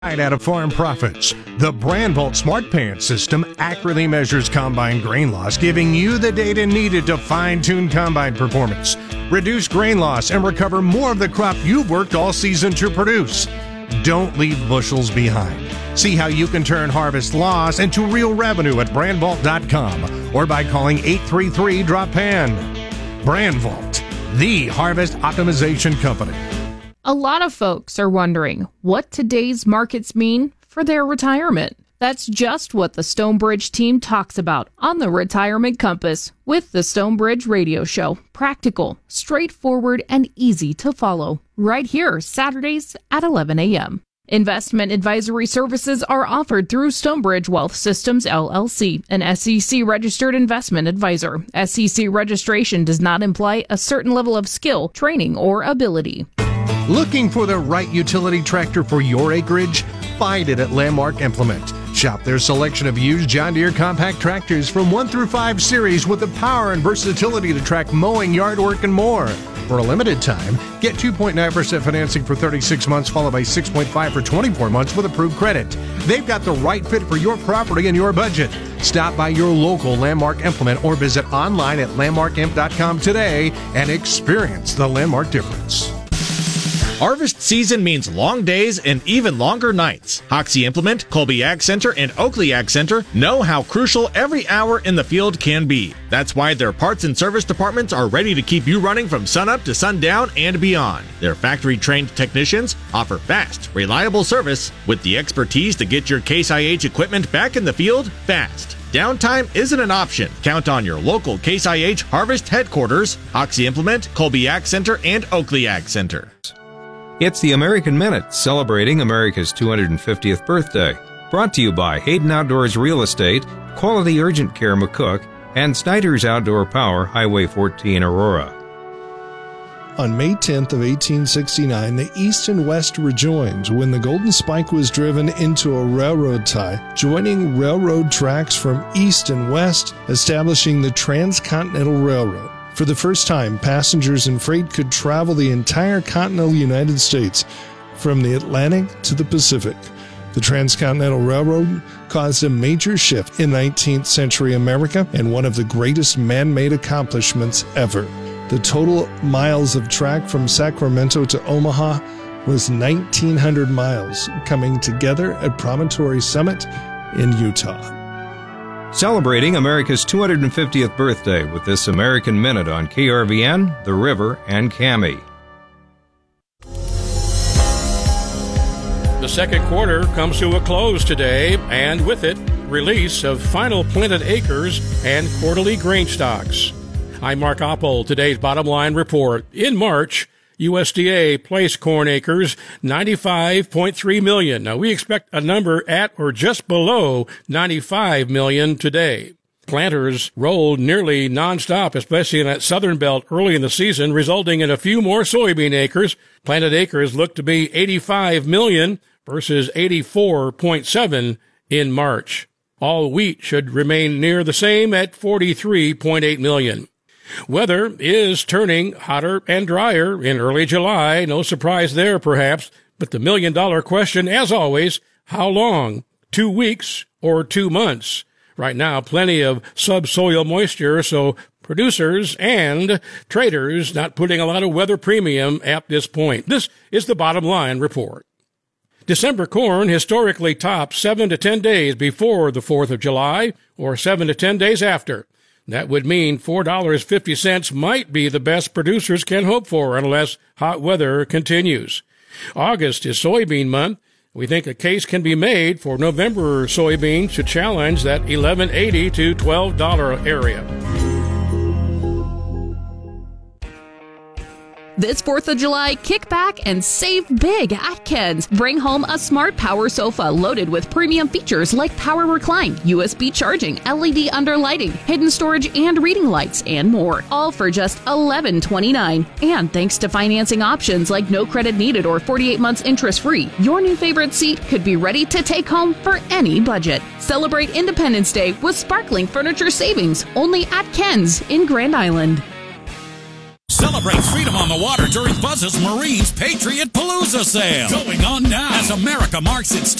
Out of farm profits. The BrandVault Smart Pants system accurately measures combine grain loss, giving you the data needed to fine-tune combine performance, reduce grain loss, and recover more of the crop you've worked all season to produce. Don't leave bushels behind. See how you can turn harvest loss into real revenue at BrandVault.com or by calling 833-DROP-PAN. BrandVault, the harvest optimization company. A lot of folks are wondering what today's markets mean for their retirement. That's just what the Stonebridge team talks about on the Retirement Compass with the Stonebridge Radio Show. Practical, straightforward, and easy to follow. Right here, Saturdays at 11 a.m. Investment advisory services are offered through Stonebridge Wealth Systems, LLC, an SEC-registered investment advisor. SEC registration does not imply a certain level of skill, training, or ability. Looking for the right utility tractor for your acreage? Find it at Landmark Implement. Shop their selection of used John Deere compact tractors from 1 through 5 series with the power and versatility to track mowing, yard work, and more. For a limited time, get 2.9% financing for 36 months followed by 6.5% for 24 months with approved credit. They've got the right fit for your property and your budget. Stop by your local Landmark Implement or visit online at landmarkimp.com today and experience the Landmark difference. Harvest season means long days and even longer nights. Hoxie Implement, Colby Ag Center, and Oakley Ag Center know how crucial every hour in the field can be. That's why their parts and service departments are ready to keep you running from sunup to sundown and beyond. Their factory-trained technicians offer fast, reliable service with the expertise to get your Case IH equipment back in the field fast. Downtime isn't an option. Count on your local Case IH Harvest headquarters, Hoxie Implement, Colby Ag Center, and Oakley Ag Center. It's the American Minute, celebrating America's 250th birthday. Brought to you by Hayden Outdoors Real Estate, Quality Urgent Care McCook, and Snyder's Outdoor Power, Highway 14 Aurora. On May 10th of 1869, the East and West rejoined when the Golden Spike was driven into a railroad tie, joining railroad tracks from east and west, establishing the Transcontinental Railroad. For the first time, passengers and freight could travel the entire continental United States, from the Atlantic to the Pacific. The Transcontinental Railroad caused a major shift in 19th century America and one of the greatest man-made accomplishments ever. The total miles of track from Sacramento to Omaha was 1,900 miles, coming together at Promontory Summit in Utah. Celebrating America's 250th birthday with this American Minute on KRVN, The River, and Cami. The second quarter comes to a close today, and with it, release of final planted acres and quarterly grain stocks. I'm Mark Oppel. Today's bottom line report. In March, USDA placed corn acres 95.3 million. Now, we expect a number at or just below 95 million today. Planters rolled nearly nonstop, especially in that southern belt early in the season, resulting in a few more soybean acres. Planted acres look to be 85 million versus 84.7 in March. All wheat should remain near the same at 43.8 million. Weather is turning hotter and drier in early July. No surprise there, perhaps. But the million-dollar question, as always, how long? 2 weeks or 2 months? Right now, plenty of subsoil moisture, so producers and traders not putting a lot of weather premium at this point. This is the bottom line report. December corn historically tops 7 to 10 days before the 4th of July or 7 to 10 days after. That would mean $4.50 might be the best producers can hope for unless hot weather continues. August is soybean month. We think a case can be made for November soybeans to challenge that $11.80 to $12 area. This 4th of July, kick back and save big at Ken's. Bring home a smart power sofa loaded with premium features like power recline, USB charging, LED underlighting, hidden storage and reading lights, and more. All for just $11.29. And thanks to financing options like no credit needed or 48 months interest-free, your new favorite seat could be ready to take home for any budget. Celebrate Independence Day with sparkling furniture savings only at Ken's in Grand Island. Celebrate freedom on the water during Buzz's Marines Patriot Palooza sale. Going on now as America marks its